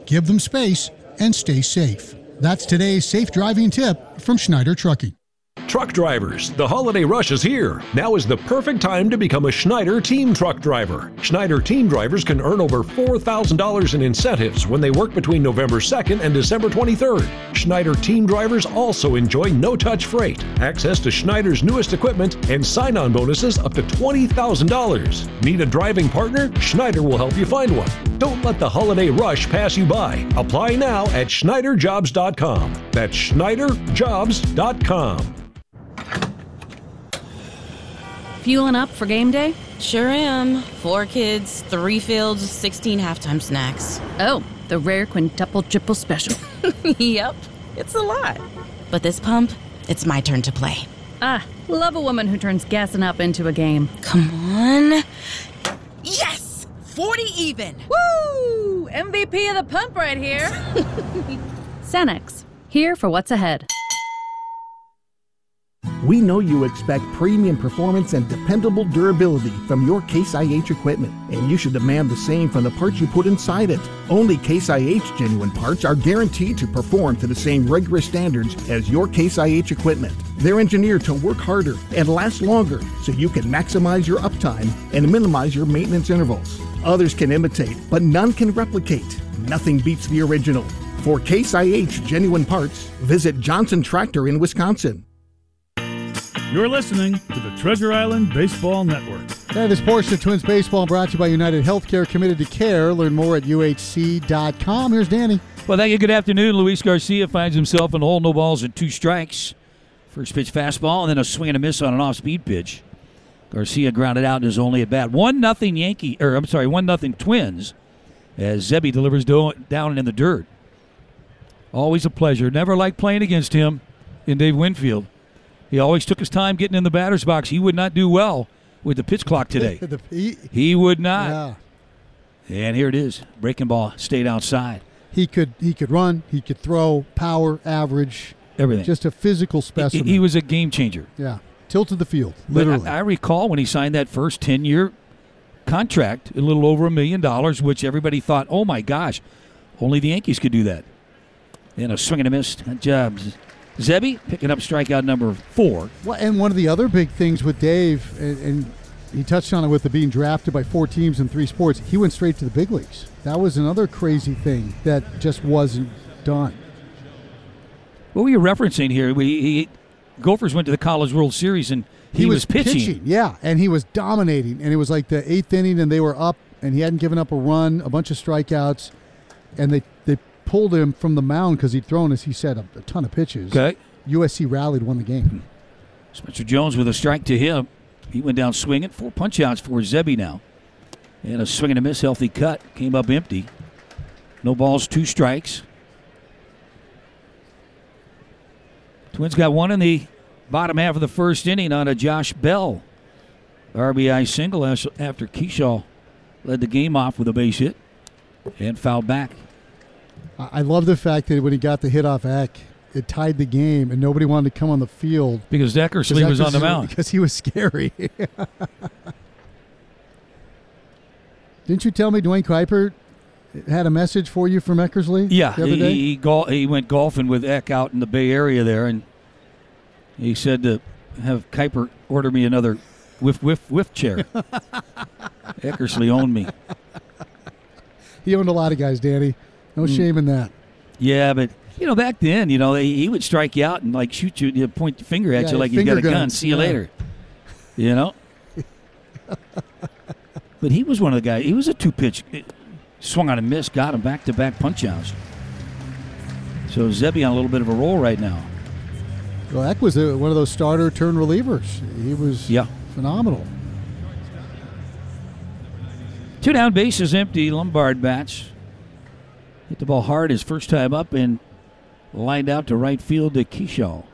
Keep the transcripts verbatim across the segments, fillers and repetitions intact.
give them space, and stay safe. That's today's safe driving tip from Schneider Trucking. Truck drivers, the holiday rush is here. Now is the perfect time to become a Schneider Team Truck Driver. Schneider Team Drivers can earn over four thousand dollars in incentives when they work between November second and December twenty-third. Schneider Team Drivers also enjoy no-touch freight, access to Schneider's newest equipment, and sign-on bonuses up to twenty thousand dollars. Need a driving partner? Schneider will help you find one. Don't let the holiday rush pass you by. Apply now at Schneider Jobs dot com. That's Schneider Jobs dot com. Fueling up for game day? Sure am. Four kids, three fields, sixteen halftime snacks. Oh, the rare quintuple triple special. Yep, it's a lot. But this pump, it's my turn to play. Ah, love a woman who turns gassing up into a game. Come on. Yes! forty even! Woo! M V P of the pump right here. Cenex, here for what's ahead. We know you expect premium performance and dependable durability from your Case I H equipment, and you should demand the same from the parts you put inside it. Only Case I H genuine parts are guaranteed to perform to the same rigorous standards as your Case I H equipment. They're engineered to work harder and last longer so you can maximize your uptime and minimize your maintenance intervals. Others can imitate, but none can replicate. Nothing beats the original. For Case I H genuine parts, visit Johnson Tractor in Wisconsin. You're listening to the Treasure Island Baseball Network. And this portion of Twins Baseball brought to you by United Healthcare, committed to care. Learn more at U H C dot com. Here's Danny. Well, thank you. Good afternoon. Luis Garcia finds himself in the hole, no balls and two strikes. First pitch fastball, and then a swing and a miss on an off-speed pitch. Garcia grounded out in his only at bat. One nothing Yankee, or I'm sorry, one nothing Twins, as Zebby delivers do- down in the dirt. Always a pleasure. Never liked playing against him in Dave Winfield. He always took his time getting in the batter's box. He would not do well with the pitch clock today. the, he, he would not. Yeah. And here it is. Breaking ball stayed outside. He could he could run. He could throw. Power, average. Everything. Just a physical specimen. He, he was a game changer. Yeah. Tilted the field, literally. I, I recall when he signed that first ten-year contract, a little over a million dollars, which everybody thought, oh, my gosh, only the Yankees could do that. And a swing and a miss. Good job. Zebby picking up strikeout number four. Well, and one of the other big things with Dave, and, and he touched on it with the being drafted by four teams in three sports, he went straight to the big leagues. That was another crazy thing that just wasn't done. What were you referencing here? We he, Gophers went to the College World Series, and he, he was, was pitching. pitching. Yeah, and he was dominating. And it was like the eighth inning, and they were up, and he hadn't given up a run, a bunch of strikeouts, and they, they pulled him from the mound because he'd thrown, as he said, a, a ton of pitches. Okay. U S C rallied, won the game. Spencer Jones with a strike to him. He went down swinging. Four punch-outs for Zebby now. And a swing and a miss, healthy cut. Came up empty. No balls, two strikes. Twins got one in the bottom half of the first inning on a Josh Bell R B I single after Kershaw led the game off with a base hit and fouled back. I love the fact that when he got the hit off Eck, it tied the game, and nobody wanted to come on the field. Because Eckersley was on the mound. Because he was scary. Didn't you tell me Dwayne Kuiper had a message for you from Eckersley? Yeah, the other day? he he, gol- he went golfing with Eck out in the Bay Area there, and he said to have Kuiper order me another whiff, whiff, whiff chair. Eckersley owned me. He owned a lot of guys, Danny. No mm. shame in that. Yeah, but, you know, back then, you know, he would strike you out and, like, shoot you, you know, point your finger at yeah, you like you got a guns. gun. See you yeah. later. You know? But he was one of the guys. He was a two-pitch. Swung on a miss, got him back-to-back punch-outs. So Zebby on a little bit of a roll right now. Well, Eck was a, one of those starter turn relievers. He was yeah. phenomenal. Two down, bases empty. Lombard bats. Hit the ball hard his first time up and lined out to right field to Kershaw.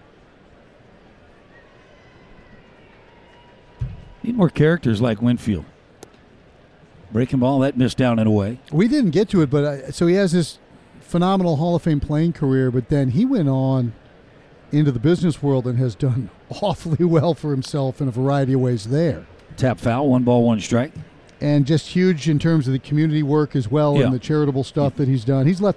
Need more characters like Winfield. Breaking ball, that missed down and away. We didn't get to it, but I, so he has this phenomenal Hall of Fame playing career, but then he went on into the business world and has done awfully well for himself in a variety of ways there. Tap foul, one ball, one strike. And just huge in terms of the community work as well, yeah. and the charitable stuff that he's done. He's left